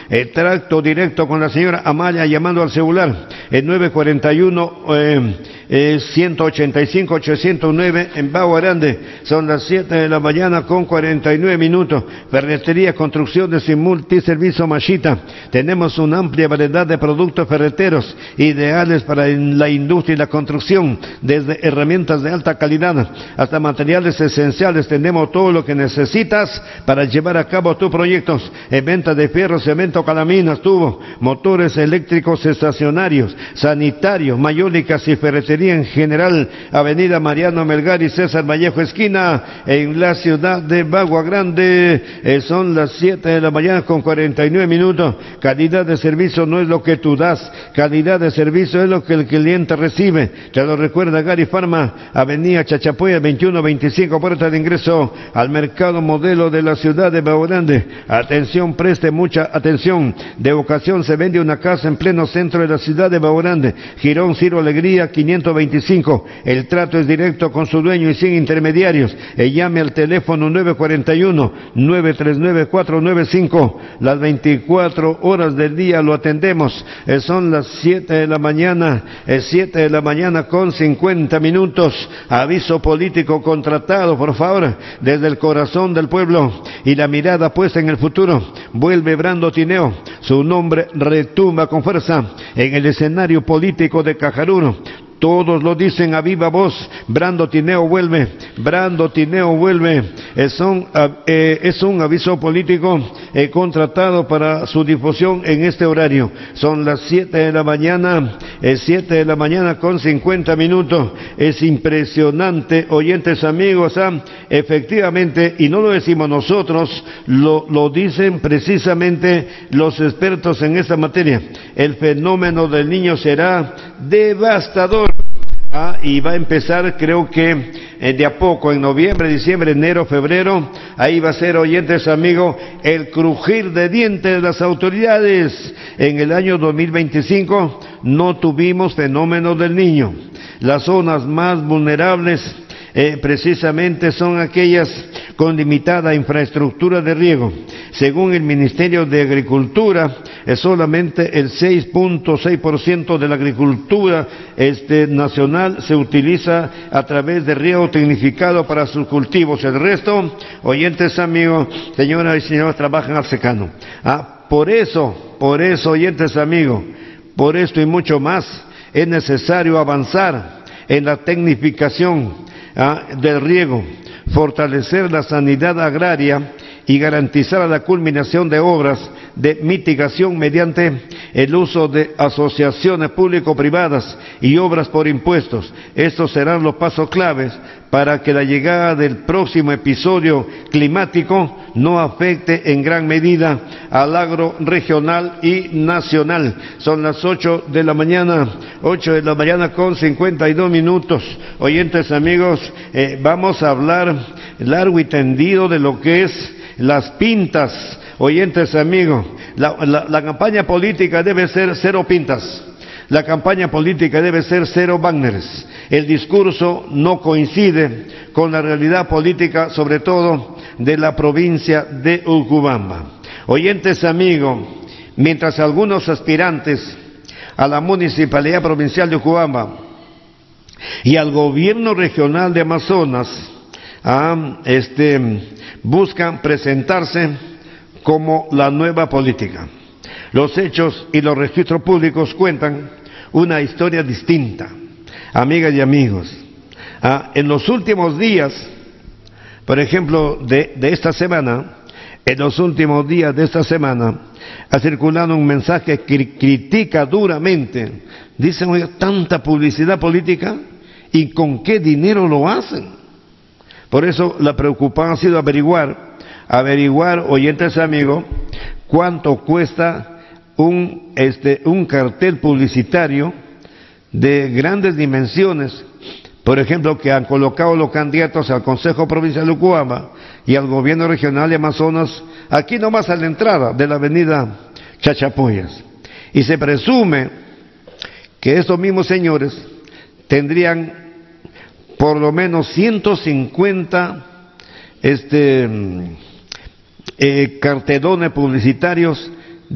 Tracto directo con la señora Amaya llamando al celular, el 941-185-809 en Bagua Grande. Son las 7 de la mañana con 49 minutos. Ferretería, construcciones y multiservicio Mashita. Tenemos una amplia variedad de productos ferreteros ideales para la industria y la construcción, desde herramientas de alta calidad hasta materiales esenciales. Tenemos todo lo que necesitas para llevar a cabo tus proyectos. En venta de fierro, cemento, calaminas, tubos, motores eléctricos estacionarios, sanitarios, mayólicas y ferretería en general. Avenida Mariano Melgar y César Vallejo esquina en la ciudad de Bagua Grande. Son las 7 de la mañana con 49 minutos. Calidad de servicio no es lo que tú das, calidad de servicio es lo que el cliente recibe. Te lo recuerda Gary Pharma, Avenida Chachapoya 2125, puerta de ingreso al mercado modelo de la ciudad de Bagua Grande. Atención, preste mucha atención. De ocasión se vende una casa en pleno centro de la ciudad de Bagua Grande, Girón Ciro Alegría 525. El trato es directo con su dueño y sin intermediarios. Llame al teléfono 941-939-495. Las 24 horas del día lo atendemos. Son las 7 de la mañana, 7 de la mañana con 50 minutos. Aviso político contratado, por favor, desde el corazón del pueblo y la mirada puesta en el futuro. Vuelve Brando Tineo, su nombre retumba con fuerza en el escenario político de Cajaruro. Todos lo dicen a viva voz, Brando Tineo vuelve, Brando Tineo vuelve. Es un aviso político contratado para su difusión en este horario. Son las 7 de la mañana, 7 de la mañana con 50 minutos. Es impresionante, oyentes amigos, efectivamente, y no lo decimos nosotros, lo dicen precisamente los expertos en esta materia. El fenómeno del niño será devastador. Y va a empezar, creo que de a poco, en noviembre, diciembre, enero, febrero. Ahí va a ser, oyentes amigos, el crujir de dientes de las autoridades. En el año 2025 no tuvimos fenómeno del niño. Las zonas más vulnerables precisamente son aquellas con limitada infraestructura de riego. Según el Ministerio de Agricultura, solamente el 6.6% de la agricultura nacional se utiliza a través de riego tecnificado para sus cultivos. El resto, oyentes amigos, señoras y señores, trabajan al secano. Por eso, oyentes amigos, por esto y mucho más, es necesario avanzar en la tecnificación del riego, fortalecer la sanidad agraria y garantizar la culminación de obras de mitigación mediante el uso de asociaciones público-privadas y obras por impuestos. Estos serán los pasos claves para que la llegada del próximo episodio climático no afecte en gran medida al agro regional y nacional. Son las 8 de la mañana con 52 minutos. Oyentes amigos, vamos a hablar largo y tendido de lo que es las pintas. Oyentes amigos, la campaña política debe ser cero pintas. La campaña política debe ser cero banners. El discurso no coincide con la realidad política, sobre todo de la provincia de Urubamba. Oyentes amigos, mientras algunos aspirantes a la Municipalidad Provincial de Urubamba y al Gobierno Regional de Amazonas buscan presentarse como la nueva política, los hechos y los registros públicos cuentan una historia distinta. Amigas y amigos, en los últimos días, por ejemplo, de esta semana, ha circulado un mensaje que critica duramente. Dicen, oye, tanta publicidad política, ¿y con qué dinero lo hacen? Por eso la preocupación ha sido averiguar, oyentes amigos, cuánto cuesta un cartel publicitario de grandes dimensiones, por ejemplo, que han colocado los candidatos al Consejo Provincial de Urubamba y al Gobierno Regional de Amazonas, aquí nomás a la entrada de la avenida Chachapoyas. Y se presume que estos mismos señores tendrían por lo menos 150 cartelones publicitarios